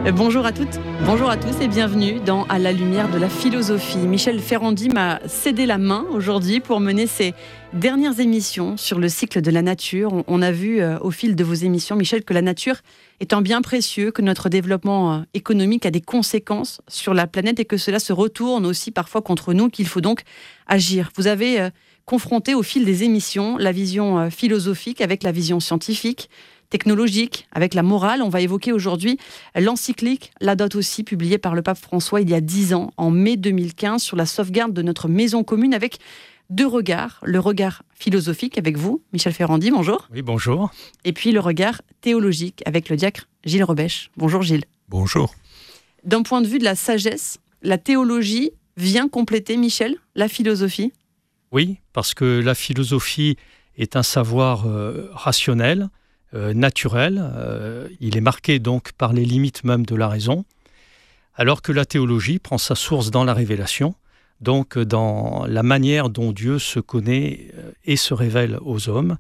Bonjour à toutes, bonjour à tous et bienvenue dans À la lumière de la philosophie. Michel Ferrandi m'a cédé la main aujourd'hui pour mener ses dernières émissions sur le cycle de la nature. On a vu au fil de vos émissions, Michel, que la nature est un bien précieux, que notre développement économique a des conséquences sur la planète et que cela se retourne aussi parfois contre nous, qu'il faut donc agir. Vous avez confronté au fil des émissions la vision philosophique avec la vision scientifique, technologique, avec la morale. On va évoquer aujourd'hui l'encyclique Laudato Si, publiée par le pape François il y a 10 ans, en mai 2015, sur la sauvegarde de notre maison commune, avec deux regards. Le regard philosophique avec vous, Michel Ferrandi, bonjour. Oui, bonjour. Et puis le regard théologique avec le diacre Gilles Rebèche. Bonjour Gilles. Bonjour. D'un point de vue de la sagesse, la théologie vient compléter, Michel, la philosophie ? Oui, parce que la philosophie est un savoir rationnel, naturel, il est marqué donc par les limites même de la raison, alors que la théologie prend sa source dans la révélation, donc dans la manière dont Dieu se connaît et se révèle aux hommes.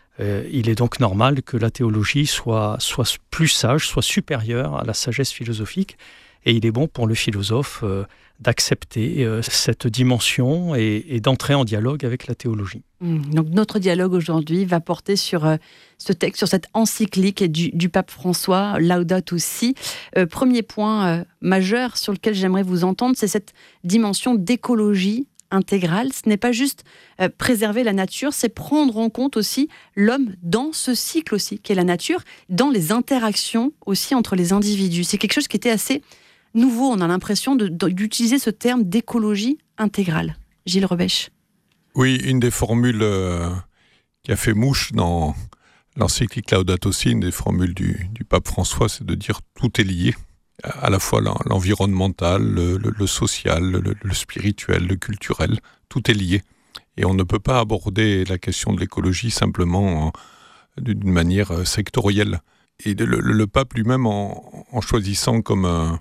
Il est donc normal que la théologie soit plus sage, soit supérieure à la sagesse philosophique, et il est bon pour le philosophe d'accepter cette dimension et d'entrer en dialogue avec la théologie. Donc notre dialogue aujourd'hui va porter sur ce texte, sur cette encyclique du pape François, Laudato Si. Premier point majeur sur lequel j'aimerais vous entendre, c'est cette dimension d'écologie intégrale. Ce n'est pas juste préserver la nature, c'est prendre en compte aussi l'homme dans ce cycle aussi, qu'est la nature, dans les interactions aussi entre les individus. C'est quelque chose qui était assez nouveau, on a l'impression d'utiliser ce terme d'écologie intégrale. Gilles Rebèche. Oui, une des formules qui a fait mouche dans l'encyclique Laudato Si, une des formules du pape François, c'est de dire tout est lié, à la fois l'environnemental, le social, le spirituel, le culturel, tout est lié. Et on ne peut pas aborder la question de l'écologie simplement d'une manière sectorielle. Et le pape lui-même, en choisissant comme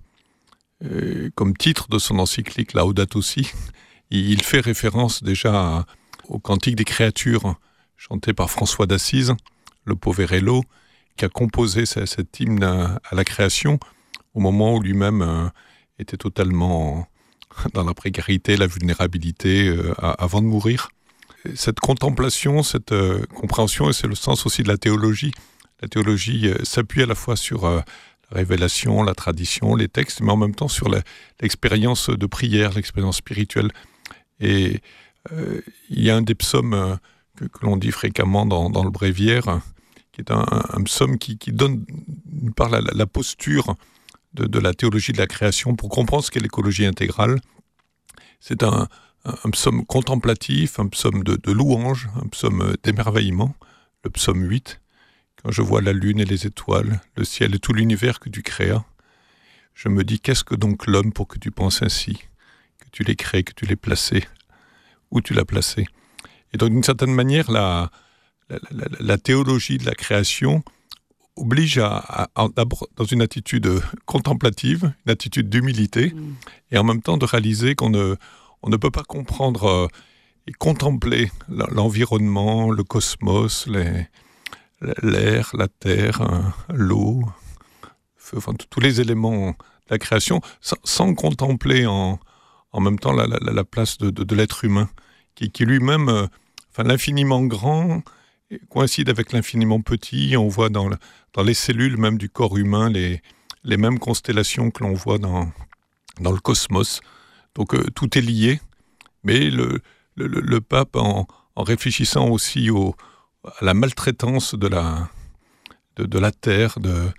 titre de son encyclique Laudato Si, il fait référence déjà au Cantique des créatures chanté par François d'Assise, le Poverello, qui a composé cet hymne à la création au moment où lui-même était totalement dans la précarité, la vulnérabilité avant de mourir. Cette contemplation, cette compréhension, et c'est le sens aussi de la théologie. La théologie s'appuie à la fois sur la révélation, la tradition, les textes, mais en même temps sur l'expérience de prière, l'expérience spirituelle. Et il y a un des psaumes que l'on dit fréquemment dans le bréviaire, qui est un psaume qui donne par la posture de la théologie de la création pour comprendre ce qu'est l'écologie intégrale. C'est un psaume contemplatif, un psaume de louange, un psaume d'émerveillement, le psaume 8. Quand je vois la lune et les étoiles, le ciel et tout l'univers que tu créas, je me dis, qu'est-ce que donc l'homme pour que tu penses ainsi, que tu l'aies créé, que tu l'aies placé, où tu l'as placé. Et donc, d'une certaine manière, la théologie de la création oblige dans une attitude contemplative, une attitude d'humilité, et en même temps de réaliser qu'on ne peut pas comprendre et contempler l'environnement, le cosmos, l'air, la terre, l'eau, enfin, tous les éléments de la création, sans contempler en même temps la place de l'être humain, qui lui-même, l'infiniment grand, coïncide avec l'infiniment petit. On voit dans les cellules même du corps humain les mêmes constellations que l'on voit dans le cosmos. Donc tout est lié, mais le pape, en réfléchissant aussi à la maltraitance de la terre,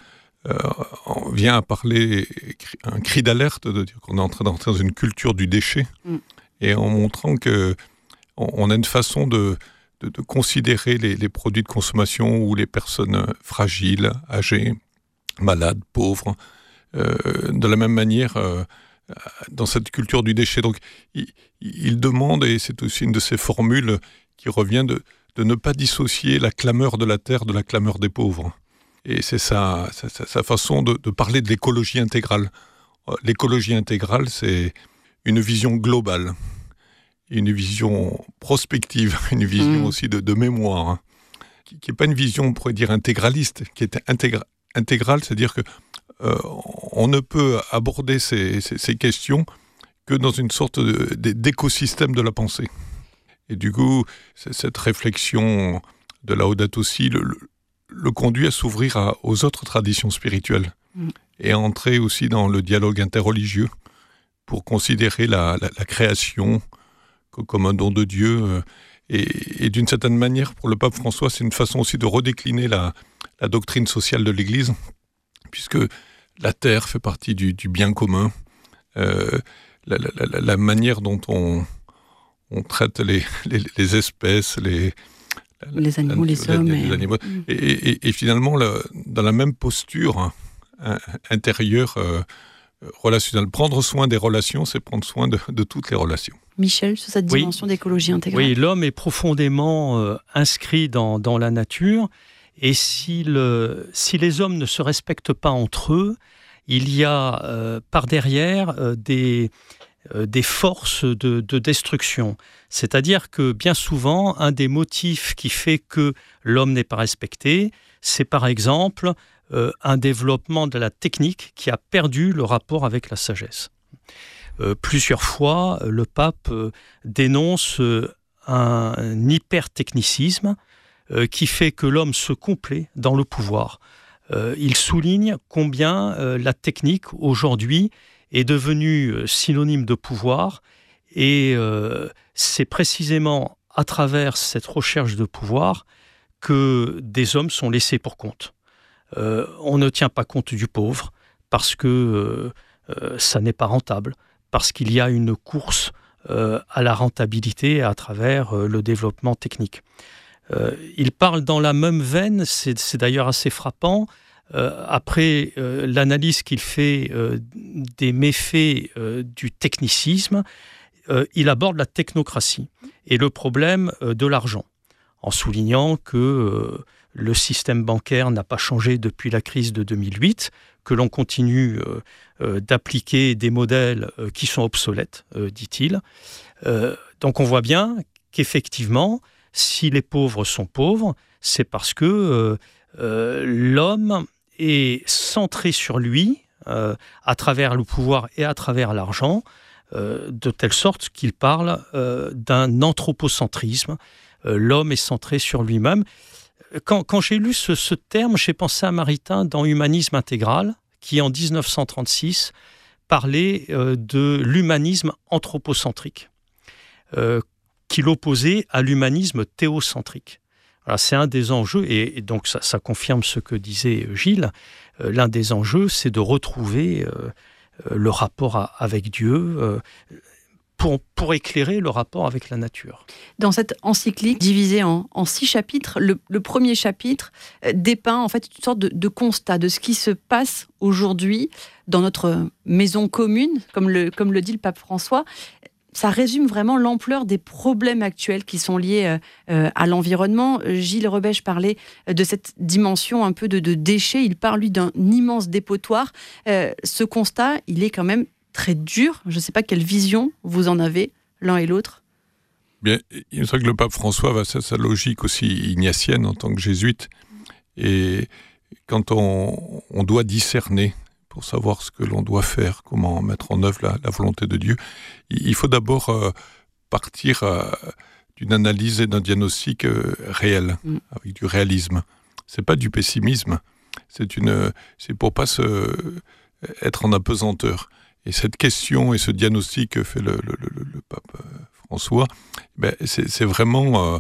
vient à parler un cri d'alerte, de dire qu'on est en train d'entrer dans une culture du déchet, et en montrant que on a une façon de considérer les produits de consommation ou les personnes fragiles, âgées, malades, pauvres, de la même manière dans cette culture du déchet. Donc il demande, et c'est aussi une de ces formules qui revient, de ne pas dissocier la clameur de la terre de la clameur des pauvres. Et c'est sa façon de parler de l'écologie intégrale. L'écologie intégrale, c'est une vision globale, une vision prospective, une vision aussi de mémoire, qui n'est pas une vision, on pourrait dire, intégraliste, qui est intégrale, c'est-à-dire que on ne peut aborder ces questions que dans une sorte d'écosystème de la pensée. Et du coup, cette réflexion de Laudato Si le conduit à s'ouvrir aux autres traditions spirituelles et à entrer aussi dans le dialogue interreligieux pour considérer la création comme un don de Dieu. Et d'une certaine manière, pour le pape François, c'est une façon aussi de redécliner la doctrine sociale de l'Église, puisque la terre fait partie du bien commun. La manière dont on traite les espèces, les animaux, les hommes. Les animaux. Et finalement, dans la même posture intérieure, relationnelle. Prendre soin des relations, c'est prendre soin de toutes les relations. Michel, sur cette dimension d'écologie intégrale. Oui, l'homme est profondément inscrit dans la nature. Et si les hommes ne se respectent pas entre eux, il y a par derrière des forces de destruction. C'est-à-dire que bien souvent, un des motifs qui fait que l'homme n'est pas respecté, c'est par exemple un développement de la technique qui a perdu le rapport avec la sagesse. Plusieurs fois, le pape dénonce un hyper-technicisme qui fait que l'homme se complaît dans le pouvoir. Il souligne combien la technique, aujourd'hui, est devenue synonyme de pouvoir, et c'est précisément à travers cette recherche de pouvoir que des hommes sont laissés pour compte. On ne tient pas compte du pauvre parce que ça n'est pas rentable, parce qu'il y a une course à la rentabilité à travers le développement technique. Il parle dans la même veine, c'est d'ailleurs assez frappant, après l'analyse qu'il fait des méfaits du technicisme, il aborde la technocratie et le problème de l'argent, en soulignant que le système bancaire n'a pas changé depuis la crise de 2008, que l'on continue d'appliquer des modèles qui sont obsolètes, dit-il. Donc on voit bien qu'effectivement, si les pauvres sont pauvres, c'est parce que l'homme est centré sur lui, à travers le pouvoir et à travers l'argent, de telle sorte qu'il parle d'un anthropocentrisme. L'homme est centré sur lui-même. Quand j'ai lu ce terme, j'ai pensé à Maritain dans Humanisme intégral, qui en 1936 parlait de l'humanisme anthropocentrique, qu'il opposait à l'humanisme théocentrique. Alors, c'est un des enjeux, et donc ça confirme ce que disait Gilles. L'un des enjeux, c'est de retrouver le rapport avec Dieu, pour éclairer le rapport avec la nature. Dans cette encyclique divisée en 6 chapitres, le premier chapitre dépeint en fait une sorte de constat de ce qui se passe aujourd'hui dans notre maison commune, comme le dit le pape François. Ça résume vraiment l'ampleur des problèmes actuels qui sont liés à l'environnement. Gilles Rebèche parlait de cette dimension un peu de déchets. Il parle, lui, d'un immense dépotoir. Ce constat, il est quand même très dur. Je ne sais pas quelle vision vous en avez, l'un et l'autre. Bien, il me semble que le pape François va sa logique aussi ignatienne en tant que jésuite. Et quand on doit discerner pour savoir ce que l'on doit faire, comment mettre en œuvre la volonté de Dieu, il faut d'abord partir d'une analyse et d'un diagnostic réel, avec du réalisme. C'est pas du pessimisme, c'est pour pas être en apesanteur. Et cette question et ce diagnostic que fait le pape François, c'est vraiment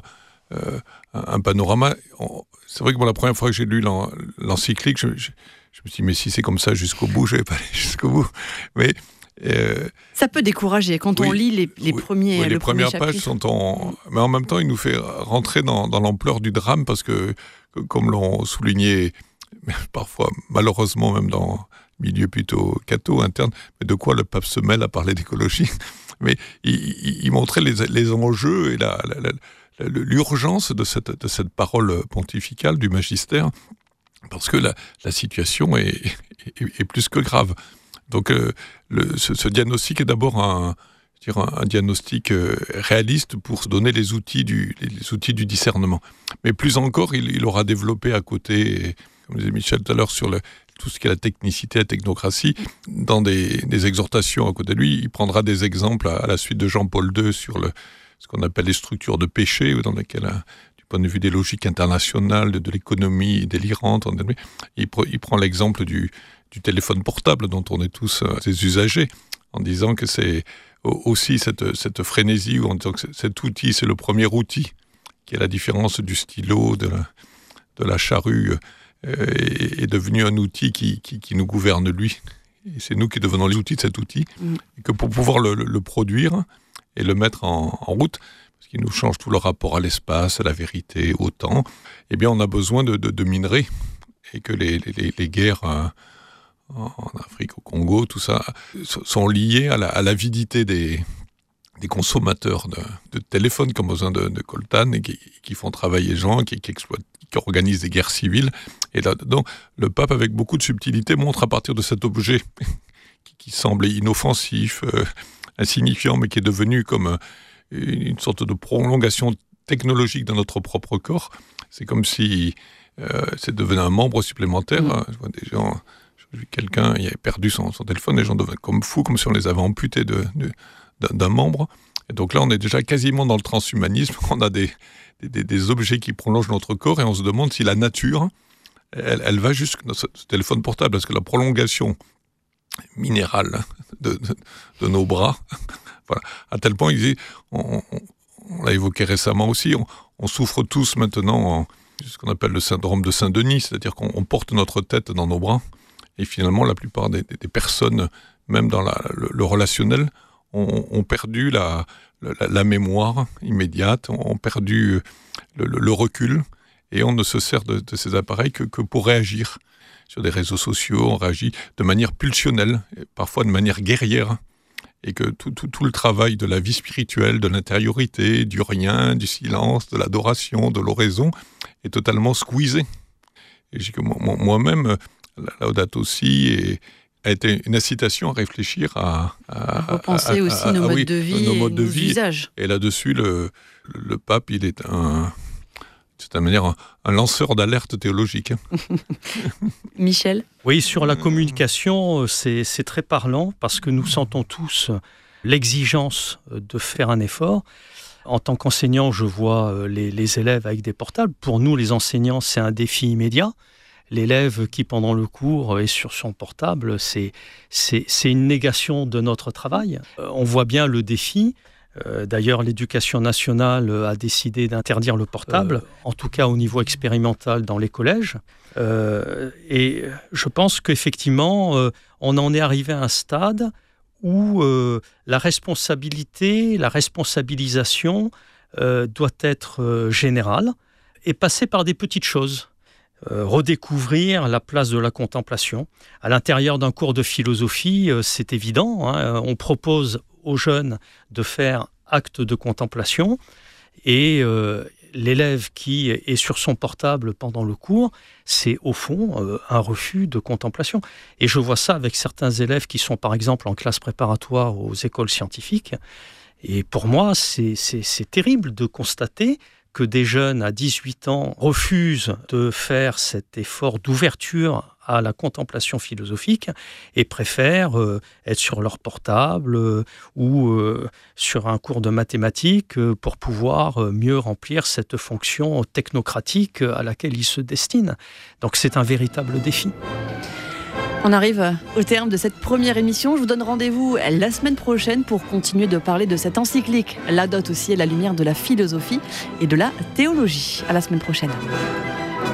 un panorama. C'est vrai que la première fois que j'ai lu l'encyclique, je me suis dit, mais si c'est comme ça jusqu'au bout, je vais pas aller jusqu'au bout. Mais ça peut décourager quand on lit les premiers. Les premières pages sont mais en même temps, il nous fait rentrer dans l'ampleur du drame, parce que, comme l'ont souligné parfois, malheureusement, même dans milieu plutôt catho interne, mais de quoi le pape se mêle à parler d'écologie. Mais il montrait les enjeux et l'urgence de cette parole pontificale du magistère, parce que la situation est plus que grave. Donc ce diagnostic est d'abord un diagnostic réaliste pour se donner les outils du discernement. Mais plus encore, il aura développé à côté, comme disait Michel tout à l'heure, sur tout ce qui est la technicité, la technocratie. Dans des exhortations à côté de lui, il prendra des exemples à la suite de Jean-Paul II sur ce qu'on appelle les structures de péché, dans lesquelles, du point de vue des logiques internationales, de l'économie délirante, il prend l'exemple du téléphone portable dont on est tous des usagers, en disant que c'est aussi cette frénésie, ou en disant que cet outil, c'est le premier outil, qui est la différence du stylo, de la charrue, est devenu un outil qui nous gouverne lui. Et c'est nous qui devenons les outils de cet outil. Et que pour pouvoir le produire et le mettre en route, parce qu'il nous change tout le rapport à l'espace, à la vérité, au temps, eh bien on a besoin de minerais. Et que les guerres en Afrique, au Congo, tout ça, sont liées à l'avidité des consommateurs de téléphones qui ont besoin de coltan et qui font travailler les gens, qui exploitent, qui organisent des guerres civiles. Et là-dedans, le pape, avec beaucoup de subtilité, montre à partir de cet objet qui semblait inoffensif, insignifiant, mais qui est devenu comme une sorte de prolongation technologique de notre propre corps. C'est comme si c'est devenu un membre supplémentaire. Je vois des gens, j'ai vu quelqu'un, il avait perdu son téléphone, les gens devenaient comme fous, comme si on les avait amputés d'un membre. Et donc là, on est déjà quasiment dans le transhumanisme. On a des objets qui prolongent notre corps et on se demande si la nature, elle va jusqu'à ce téléphone portable, parce que la prolongation minérale de nos bras, voilà, à tel point, on l'a évoqué récemment aussi, on souffre tous maintenant ce qu'on appelle le syndrome de Saint-Denis, c'est-à-dire qu'on porte notre tête dans nos bras, et finalement la plupart des personnes, même dans le relationnel, ont perdu la mémoire immédiate, ont perdu le recul, et on ne se sert de ces appareils que pour réagir. Sur des réseaux sociaux, on réagit de manière pulsionnelle, et parfois de manière guerrière, et que tout le travail de la vie spirituelle, de l'intériorité, du rien, du silence, de l'adoration, de l'oraison, est totalement squeezé. Et j'ai que moi-même, Laudato Si a été une incitation à réfléchir à repenser aussi nos modes de vie et nos usages. Et là-dessus, le pape, il est de cette manière un lanceur d'alerte théologique. Michel ? Oui, sur la communication, c'est très parlant, parce que nous sentons tous l'exigence de faire un effort. En tant qu'enseignant, je vois les élèves avec des portables. Pour nous, les enseignants, c'est un défi immédiat. L'élève qui, pendant le cours, est sur son portable, c'est une négation de notre travail. On voit bien le défi. D'ailleurs, l'Éducation nationale a décidé d'interdire le portable, en tout cas au niveau expérimental dans les collèges. Et je pense qu'effectivement, on en est arrivé à un stade où la responsabilité, la responsabilisation doit être générale et passer par des petites choses. Redécouvrir la place de la contemplation. À l'intérieur d'un cours de philosophie, c'est évident, on propose aux jeunes de faire acte de contemplation et l'élève qui est sur son portable pendant le cours, c'est au fond un refus de contemplation. Et je vois ça avec certains élèves qui sont par exemple en classe préparatoire aux écoles scientifiques. Et pour moi, c'est terrible de constater que des jeunes à 18 ans refusent de faire cet effort d'ouverture à la contemplation philosophique et préfèrent être sur leur portable ou sur un cours de mathématiques pour pouvoir mieux remplir cette fonction technocratique à laquelle ils se destinent. Donc c'est un véritable défi. On arrive au terme de cette première émission. Je vous donne rendez-vous la semaine prochaine pour continuer de parler de cette encyclique Laudato Si à la lumière de la philosophie et de la théologie. À la semaine prochaine.